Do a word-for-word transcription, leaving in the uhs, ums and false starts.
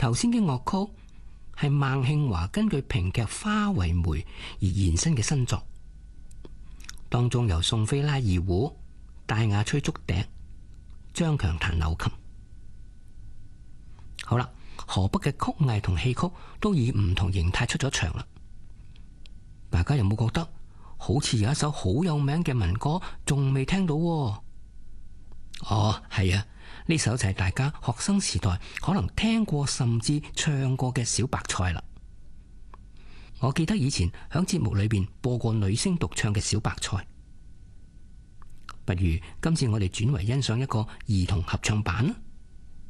頭先嘅樂曲係孟慶華根據評劇《花為媒》而延伸嘅新作，當中由宋菲拉二胡、戴雅吹竹笛、張強彈柳琴。好啦，河北嘅曲藝同戲曲都以唔同形態出咗場啦。大家有冇覺得好似有一首好有名嘅民歌仲未聽到？哦，係啊，呢首就係大家學生時代可能聽過甚至唱過嘅小白菜啦。我記得以前響節目裏邊播過女聲獨唱嘅小白菜，不如今次我哋轉為欣賞一個兒童合唱版。